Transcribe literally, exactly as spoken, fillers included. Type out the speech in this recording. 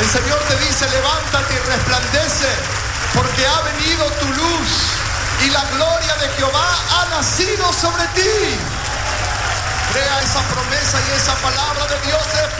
El Señor te dice: levántate y resplandece, porque ha venido tu luz y la gloria de Jehová ha nacido sobre ti. Crea esa promesa y esa palabra de Dios es